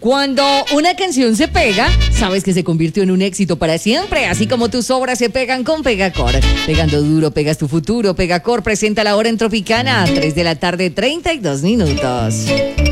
Cuando una canción se pega, sabes que se convirtió en un éxito para siempre, así como tus obras se pegan con Pegacor. Pegando duro, pegas tu futuro. Pegacor presenta la hora en Tropicana, 3 de la tarde, 32 minutos.